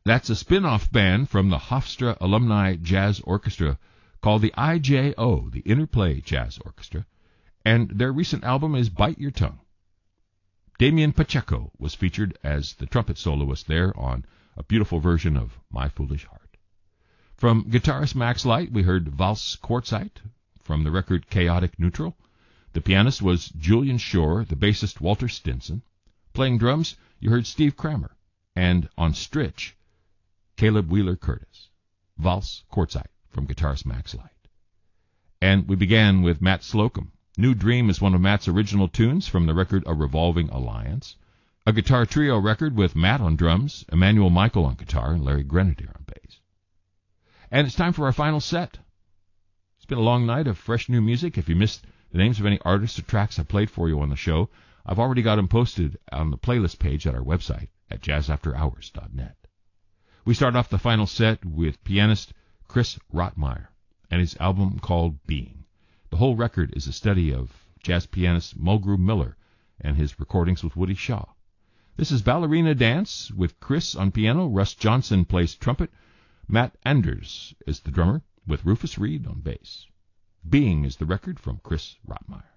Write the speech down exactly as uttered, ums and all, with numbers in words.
That's a spin-off band from the Hofstra Alumni Jazz Orchestra called the I J O, the Interplay Jazz Orchestra, and their recent album is Bite Your Tongue. Damian Pacheco was featured as the trumpet soloist there on a beautiful version of My Foolish Heart. From guitarist Max Light, we heard Valse Quartzite from the record Chaotic Neutral. The pianist was Julian Shore, the bassist Walter Stinson. Playing drums, you heard Steve Kramer, and on Stritch, Caleb Wheeler-Curtis. Valse Quartzite from guitarist Max Light. And we began with Matt Slocum. New Dream is one of Matt's original tunes from the record A Revolving Alliance. A guitar trio record with Matt on drums, Emmanuel Michael on guitar, and Larry Grenadier on bass. And it's time for our final set. It's been a long night of fresh new music. If you missed the names of any artists or tracks I played for you on the show, I've already got them posted on the playlist page at our website at jazz after hours dot net. We start off the final set with pianist Chris Rottmeyer and his album called Being. The whole record is a study of jazz pianist Mulgrew Miller and his recordings with Woody Shaw. This is Ballerina Dance with Chris on piano. Russ Johnson plays trumpet. Matt Anders is the drummer with Rufus Reed on bass. Being is the record from Chris Rottmeyer.